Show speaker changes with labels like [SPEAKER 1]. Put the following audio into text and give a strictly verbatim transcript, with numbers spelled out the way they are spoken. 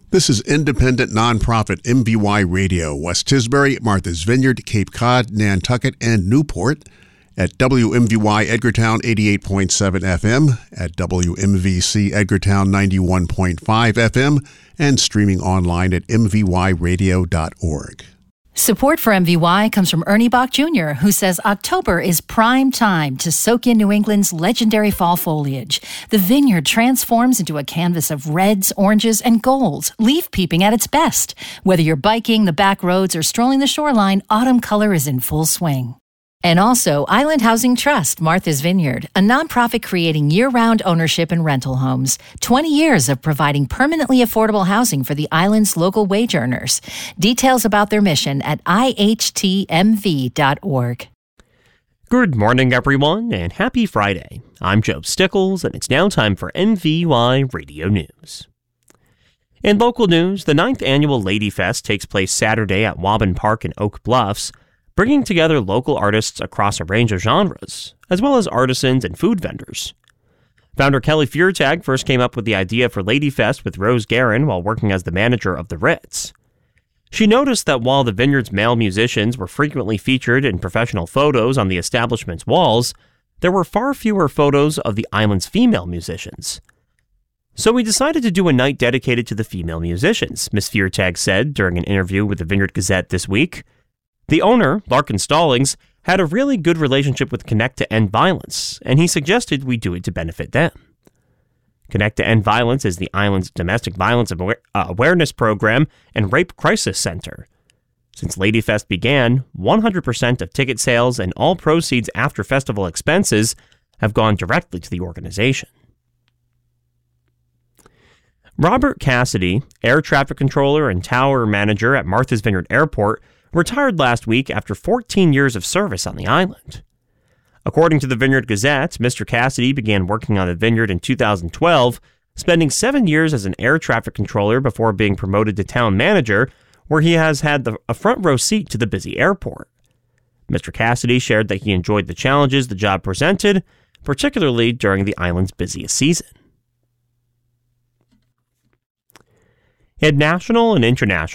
[SPEAKER 1] This is independent nonprofit M V Y Radio, West Tisbury, Martha's Vineyard, Cape Cod, Nantucket, and Newport, at W M V Y Edgartown eighty-eight point seven F M, at W M V C Edgartown ninety-one point five F M, and streaming online at m v y radio dot org.
[SPEAKER 2] Support for M V Y comes from Ernie Bach Junior, who says October is prime time to soak in New England's legendary fall foliage. The vineyard transforms into a canvas of reds, oranges, and golds, leaf peeping at its best. Whether you're biking the back roads or strolling the shoreline, autumn color is in full swing. And also, Island Housing Trust, Martha's Vineyard, a nonprofit creating year-round ownership and rental homes. twenty years of providing permanently affordable housing for the island's local wage earners. Details about their mission at i h t m v dot org.
[SPEAKER 3] Good morning, everyone, and happy Friday. I'm Joe Stickles, and it's now time for M V Y Radio News. In local news, the ninth annual Lady Fest takes place Saturday at Waubun Park in Oak Bluffs, bringing together local artists across a range of genres, as well as artisans and food vendors. Founder Kelly Feartag first came up with the idea for Lady Fest with Rose Guerin while working as the manager of the Ritz. She noticed that while the vineyard's male musicians were frequently featured in professional photos on the establishment's walls, there were far fewer photos of the island's female musicians. So we decided to do a night dedicated to the female musicians, Miss Feartag said during an interview with the Vineyard Gazette this week. The owner, Larkin Stallings, had a really good relationship with Connect to End Violence, and he suggested we do it to benefit them. Connect to End Violence is the island's domestic violence aware- uh, awareness program and rape crisis center. Since Lady Fest began, one hundred percent of ticket sales and all proceeds after festival expenses have gone directly to the organization. Robert Cassidy, air traffic controller and tower manager at Martha's Vineyard Airport, retired last week after fourteen years of service on the island. According to the Vineyard Gazette, Mister Cassidy began working on the vineyard in two thousand twelve, spending seven years as an air traffic controller before being promoted to town manager, where he has had the, a front row seat to the busy airport. Mister Cassidy shared that he enjoyed the challenges the job presented, particularly during the island's busiest season. In national and international